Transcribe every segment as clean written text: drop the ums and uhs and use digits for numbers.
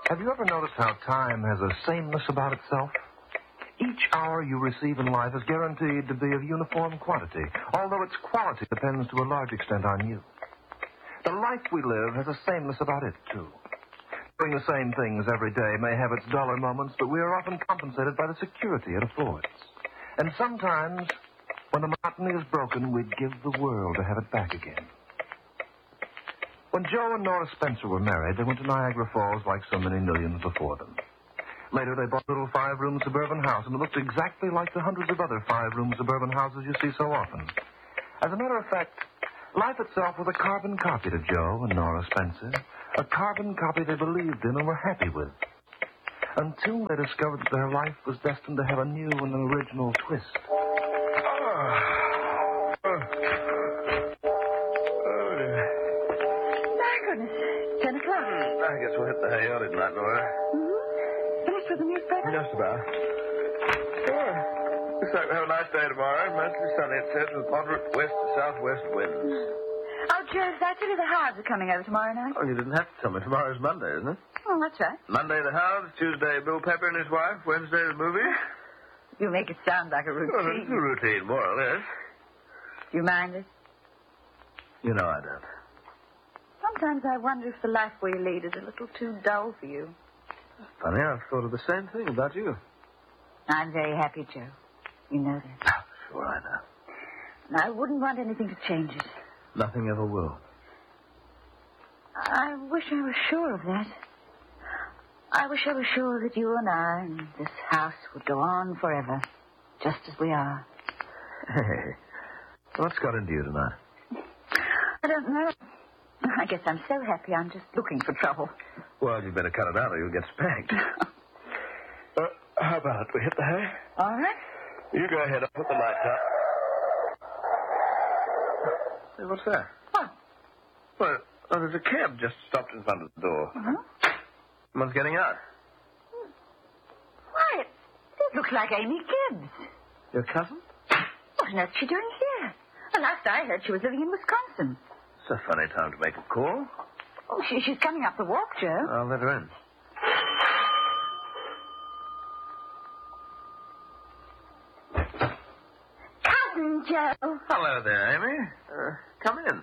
Have you ever noticed how time has a sameness about itself? Each hour you receive in life is guaranteed to be of uniform quantity, although its quality depends to a large extent on you. The life we live has a sameness about it, too. Doing the same things every day may have its duller moments, but we are often compensated by the security it affords. And sometimes, when the monotony is broken, we'd give the world to have it back again. When Joe and Nora Spencer were married, they went to Niagara Falls like so many millions before them. Later, they bought a little 5-room suburban house, and it looked exactly like the hundreds of other 5-room suburban houses you see so often. As a matter of fact, life itself was a carbon copy to Joe and Nora Spencer, a carbon copy they believed in and were happy with, until they discovered that their life was destined to have a new and original twist. I guess we'll hit the hay early tonight, Nora. Finished with the newspaper? Just about. Sure. Looks like we'll have a nice day tomorrow. Mostly sunny, it says, with moderate west to southwest winds. Oh, Joe, did I tell you the Howards are coming over tomorrow night? Oh, you didn't have to tell me. Tomorrow's Monday, isn't it? Oh, that's right. Monday the Howards, Tuesday Bill Pepper and his wife, Wednesday the movie. You make it sound like a routine. Well, it's a routine, more or less. Do you mind it? You know I don't. Sometimes I wonder if the life we lead is a little too dull for you. Funny, I've thought of the same thing about you. I'm very happy, Joe. You know that. Oh, sure, I know. And I wouldn't want anything to change it. Nothing ever will. I wish I was sure of that. I wish I was sure that you and I and this house would go on forever, just as we are. Hey, what's got into you tonight? I don't know. I guess I'm so happy I'm just looking for trouble. Well, you better cut it out or you'll get spanked. How about it? We hit the hay? All right. You go ahead. I'll put the lights out. Hey, what's that? What? Well, there's a cab just stopped in front of the door. Uh-huh. Someone's getting out. Why, it looks like Amy Gibbs. Your cousin? What on earth is she doing here? The last I heard, she was living in Wisconsin. It's a funny time to make a call. Oh, she's coming up the walk, Joe. I'll let her in. Cousin Joe. Hello there, Amy. Come in.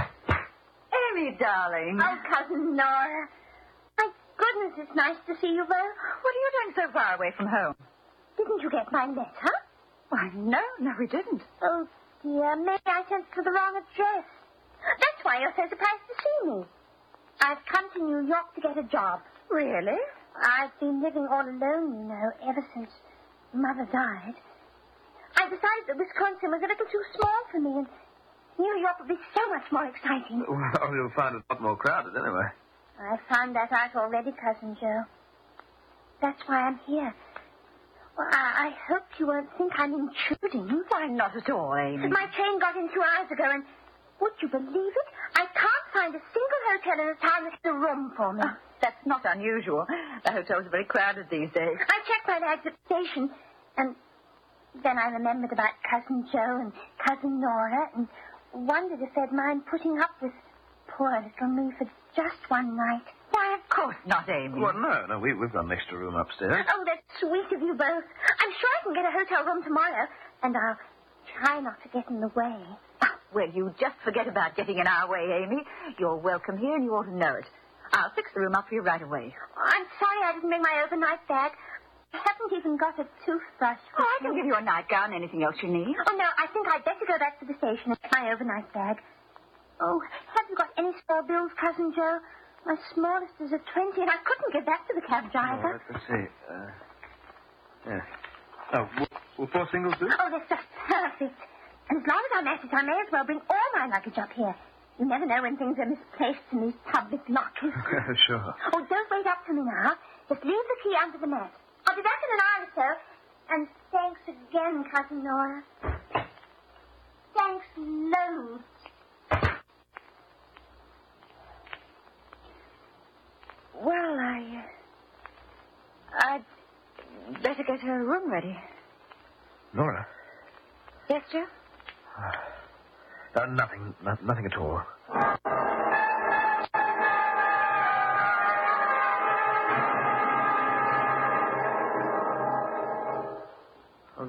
Amy, darling. Oh, Cousin Nora. My goodness, it's nice to see you both. What are you doing so far away from home? Didn't you get my letter? Why, no, we didn't. Oh, dear. Maybe I sent it to the wrong address. That's why you're so surprised to see me. I've come to New York to get a job. Really? I've been living all alone, you know, ever since Mother died. I decided that Wisconsin was a little too small for me, and New York would be so much more exciting. Well, you'll find it a lot more crowded anyway. I found that out already, Cousin Joe. That's why I'm here. Well, I hope you won't think I'm intruding. Why, not at all, Amy. My train got in 2 hours ago, and would you believe it? I can't find a single hotel in the town that has a room for me. That's not unusual. The hotels are very crowded these days. I checked my bags at the station, and then I remembered about Cousin Joe and Cousin Nora, and wondered if they'd mind putting up with poor little me for just one night. Why, of course not, Amy. Well, no, we've got an extra room upstairs. Oh, that's sweet of you both. I'm sure I can get a hotel room tomorrow, and I'll try not to get in the way. Well, you just forget about getting in our way, Amy. You're welcome here, and you ought to know it. I'll fix the room up for you right away. I'm sorry I didn't bring my overnight bag. I haven't even got a toothbrush. Oh, I can give you a nightgown, anything else you need. Oh, no, I think I'd better go back to the station and get my overnight bag. Oh, have you got any small bills, Cousin Joe? My smallest is a 20, and I couldn't get back to the cab driver. Let's see. Yeah. Oh, will 4 singles do? Oh, that's just perfect. And as long as I'm at it, I may as well bring all my luggage up here. You never know when things are misplaced in these public lockers. Sure. Oh, don't wait up for me now. Just leave the key under the mat. I'll be back in an hour or so. And thanks again, Cousin Nora. Thanks loads. Well, I'd better get her room ready. Nora? Yes, Joe? Nothing at all.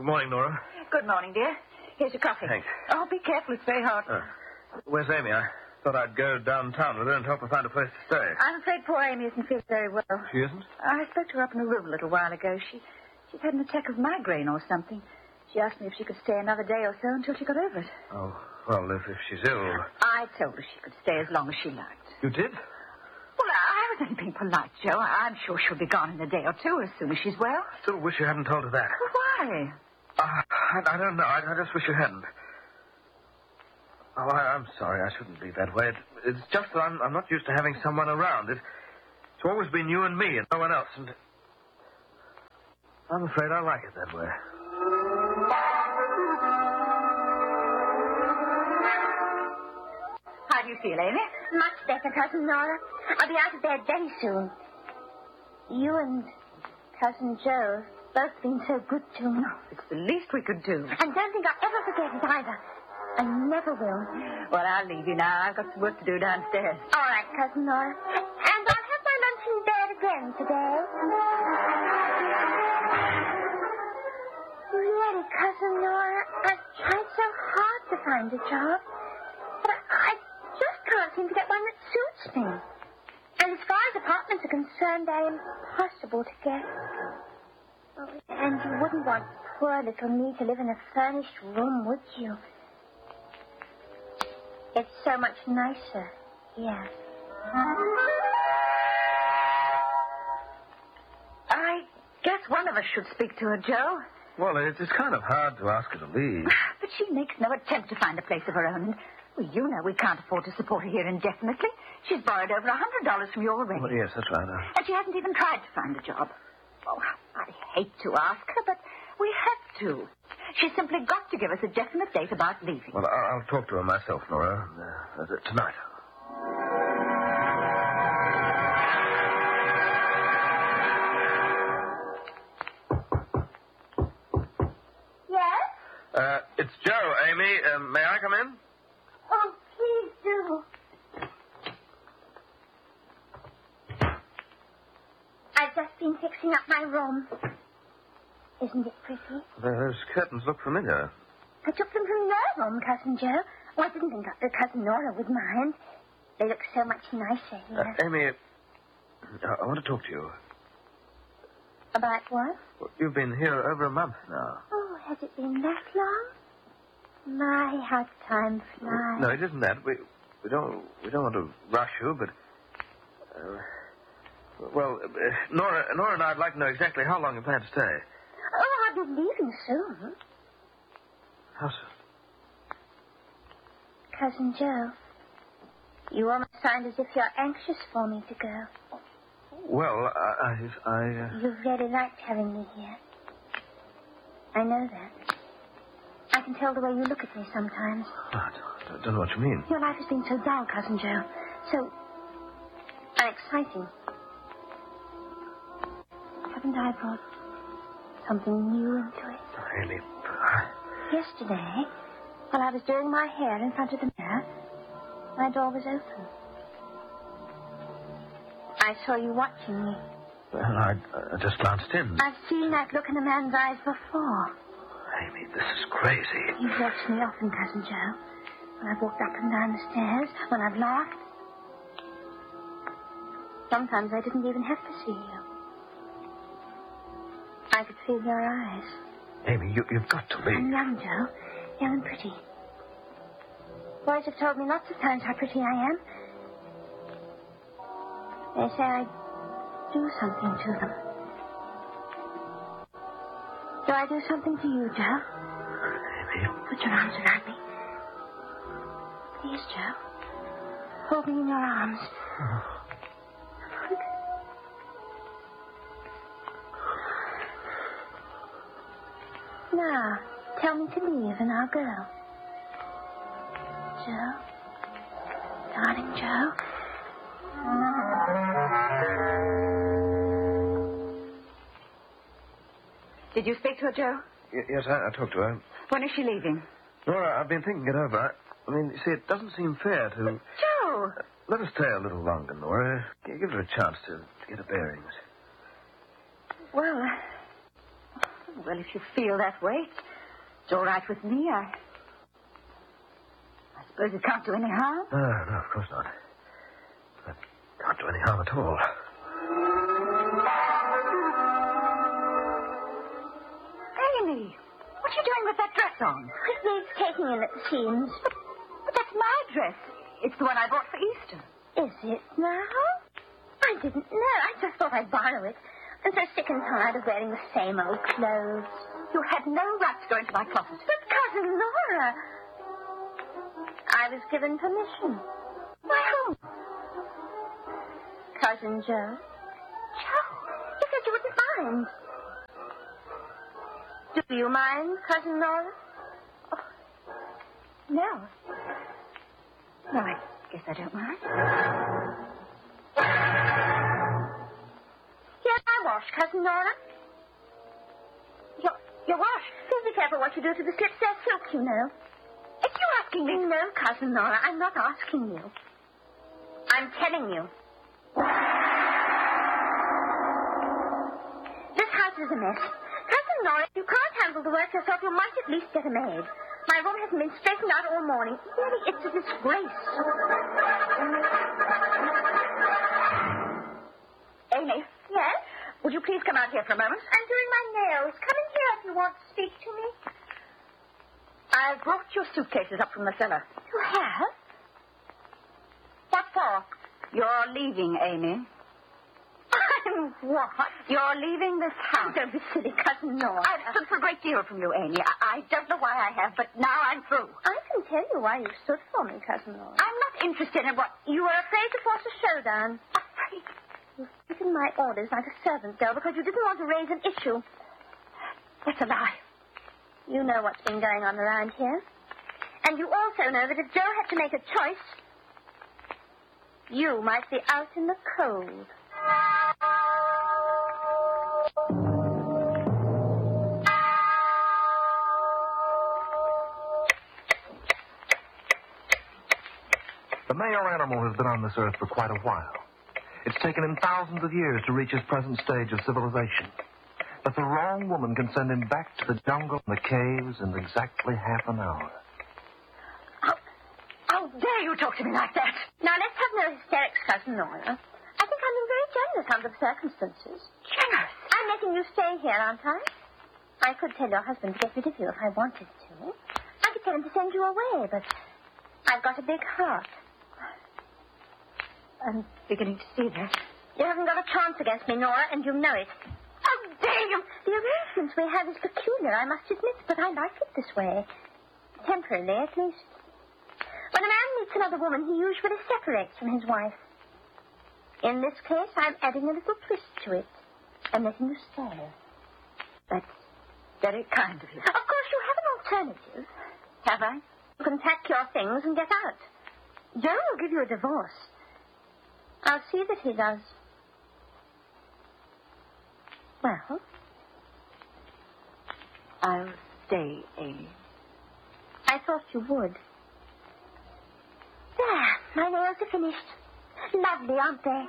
morning, Nora. Good morning, dear. Here's your coffee. Thanks. Oh, be careful. It's very hot. Where's Amy? I thought I'd go downtown with her and help her find a place to stay. I'm afraid poor Amy isn't feeling very well. She isn't? I spoke to her up in the room a little while ago. She's had an attack of migraine or something. She asked me if she could stay another day or so until she got over it. Oh, well, if she's ill... I told her she could stay as long as she liked. You did? Well, I was only being polite, Joe. I'm sure she'll be gone in a day or two as soon as she's well. I still wish you hadn't told her that. Why? I don't know. I just wish you hadn't. Oh, I'm sorry. I shouldn't be that way. It's just that I'm not used to having someone around. It's always been you and me and no one else, and I'm afraid I like it that way. How do you feel, Amy? Much better, Cousin Nora. I'll be out of bed very soon. You and Cousin Joe have both been so good to me. It's the least we could do. And don't think I'll ever forget it either. I never will. Well, I'll leave you now. I've got some work to do downstairs. All right, Cousin Nora. And I'll have my lunch in bed again today. Really, Cousin Nora, I've tried so hard to find a job. But I just can't seem to get one that suits me. And as far as apartments are concerned, they're impossible to get. Oh, and you wouldn't want poor little me to live in a furnished room, would you? It's so much nicer here. I guess one of us should speak to her, Joe. Well, it's kind of hard to ask her to leave. But she makes no attempt to find a place of her own. And, well, you know we can't afford to support her here indefinitely. She's borrowed over $100 from you already. Well, yes, that's right. And she hasn't even tried to find a job. Oh, I hate to ask her, but we have to. She's simply got to give us a definite date about leaving. Well, I'll talk to her myself, Nora, tonight. Yes? It's Joe, Amy. May I come in? Oh, please do. I've just been fixing up my room. Isn't it pretty? Those curtains look familiar. I took them from your room, Cousin Joe. Oh, I didn't think that Cousin Nora would mind. They look so much nicer here. Amy, I want to talk to you. About what? Well, you've been here over a month now. Oh, has it been that long? My, how time flies. No, it isn't that. We don't want to rush you, but... Nora and I'd like to know exactly how long you plan to stay. Oh, I'll be leaving soon. How soon? Cousin Joe, you almost sound as if you're anxious for me to go. Well, You really liked having me here. I know that. I can tell the way you look at me sometimes. I don't know what you mean. Your life has been so dull, Cousin Joe. So exciting. Haven't I brought something new into it? Amy, Yesterday, while I was doing my hair in front of the mirror, my door was open. I saw you watching me. Well, I just glanced in. I've seen that look in a man's eyes before. Amy, this is crazy. You've watched me often, Cousin Joe. When I've walked up and down the stairs, when I've laughed. Sometimes I didn't even have to see you. I could feel your eyes. Amy, you've got to leave. I'm young, Joe. Young and pretty. Boys have told me lots of times how pretty I am. They say I do something to them. Do I do something to you, Joe? Amy. Put your arms around me. Please, Joe. Hold me in your arms. Now, tell me to leave and I'll go. Joe? Darling Joe? Did you speak to her, Joe? Yes, I talked to her. When is she leaving? Nora, I've been thinking it over. I mean, you see, it doesn't seem fair to... Joe! Let her stay a little longer, Nora. Give her a chance to get her bearings. Well, Well, if you feel that way, it's all right with me. I suppose it can't do any harm. No, of course not. It can't do any harm at all. Amy, what are you doing with that dress on? It needs taking in at the seams. But that's my dress. It's the one I bought for Easter. Is it now? I didn't know. I just thought I'd borrow it. I'm so sick and tired of wearing the same old clothes. You had no right to go into my closet. But Cousin Laura... I was given permission. By whom? Cousin Joe. Joe. He said you wouldn't mind. Do you mind, Cousin Laura? Oh, no. No, I guess I don't mind. Here's my wash, Cousin Laura. Your wash? Please be careful what you do to the slips. They're silk, you know. It's you asking me. No, Cousin Laura, I'm not asking you. I'm telling you. This house is a mess. Cousin Laura, if you can't handle the work yourself, you might at least get a maid. My room hasn't been straightened out all morning. Really, it's a disgrace. Amy. Yes? Would you please come out here for a moment? I'm doing my nails. Come in here if you want to speak to me. I brought your suitcases up from the cellar. You have? What for? You're leaving, Amy. I'm what? You're leaving this house. Don't be silly, Cousin Laura. I've stood for a great deal from you, Amy. I don't know why I have, but now I'm through. I can tell you why you stood for me, Cousin Laura. I'm not interested in what... You were afraid to force a showdown. Afraid? You've taken my orders like a servant girl because you didn't want to raise an issue. That's a lie. You know what's been going on around here. And you also know that if Joe had to make a choice, you might be out in the cold. The male animal has been on this earth for quite a while. It's taken him thousands of years to reach his present stage of civilization. But the wrong woman can send him back to the jungle and the caves in exactly half an hour. How dare you talk to me like that? Now, let's have no hysterics, Cousin Laura. I think I'm being very generous under the circumstances. Generous? I'm letting you stay here, aren't I? I could tell your husband to get rid of you if I wanted to. I could tell him to send you away, but I've got a big heart. I'm beginning to see that. You haven't got a chance against me, Nora, and you know it. How dare you? The arrangements we have is peculiar, I must admit, but I like it this way. Temporarily, at least. When a man meets another woman, he usually separates from his wife. In this case, I'm adding a little twist to it. I'm letting you stay. That's very kind of you. Of course, you have an alternative. Have I? You can pack your things and get out. Joe will give you a divorce. I'll see that he does. Well? I'll stay, Amy. I thought you would. There, my nails are finished. Lovely, aren't they?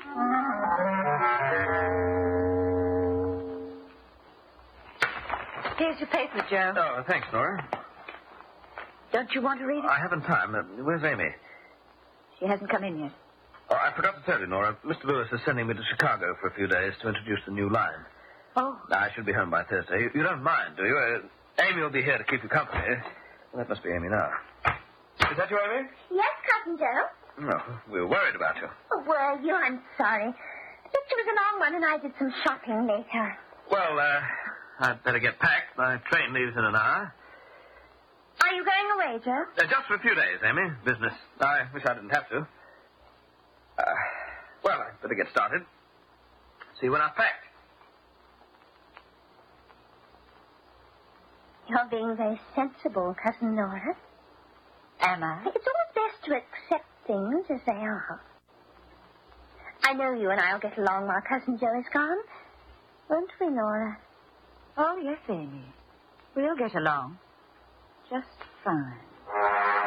Here's your paper, Joe. Oh, thanks, Nora. Don't you want to read it? I haven't time. Where's Amy? She hasn't come in yet. Oh, I forgot to tell you, Nora. Mr. Lewis is sending me to Chicago for a few days to introduce the new line. Oh. I should be home by Thursday. You don't mind, do you? Amy will be here to keep you company. Well, that must be Amy now. Is that you, Amy? Yes, Cousin Joe. No, we were worried about you. Oh, were you? I'm sorry. The picture was a long one, and I did some shopping later. Well, I'd better get packed. My train leaves in an hour. Are you going away, Joe? Just for a few days, Amy. Business. I wish I didn't have to. Well, I'd better get started. See you when I've packed. You're being very sensible, Cousin Nora. Am I? It's always best to accept things as they are. I know you and I'll get along while Cousin Joe is gone. Won't we, Nora? Oh, yes, Amy. We'll get along. Just fine.